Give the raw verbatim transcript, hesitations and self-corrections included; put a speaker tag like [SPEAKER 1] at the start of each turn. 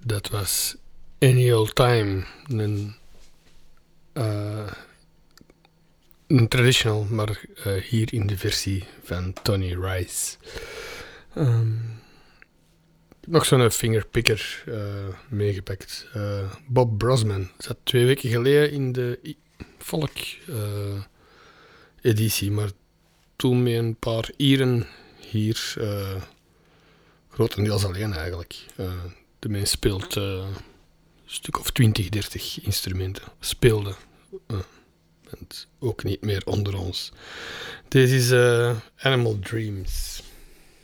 [SPEAKER 1] dat was Any Old Time. Een, uh, een traditional, maar uh, hier in de versie van Tony Rice. Um, nog zo'n fingerpicker uh, meegepakt. Uh, Bob Brosman zat twee weken geleden in de I- Volk uh, editie, maar toen met een paar Ieren hier, uh, grotendeels alleen eigenlijk. Uh, de mens speelt uh, een stuk of twintig, dertig instrumenten. Speelde. Uh, en ook niet meer onder ons. Deze is uh, Animal Dreams.